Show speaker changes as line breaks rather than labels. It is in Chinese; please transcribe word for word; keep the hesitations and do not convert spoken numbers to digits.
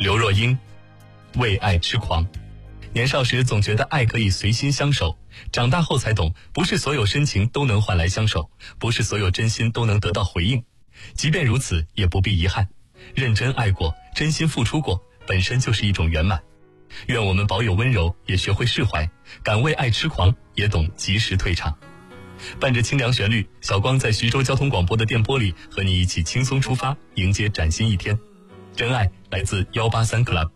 刘若英，为爱痴狂。年少时总觉得爱可以随心相守，长大后才懂，不是所有深情都能换来相守，不是所有真心都能得到回应。即便如此，也不必遗憾，认真爱过，真心付出过，本身就是一种圆满。愿我们保有温柔，也学会释怀，敢为爱痴狂，也懂及时退场。伴着清凉旋律，小光在徐州交通广播的电波里和你一起轻松出发，迎接崭新一天。真爱来自一八三 Club。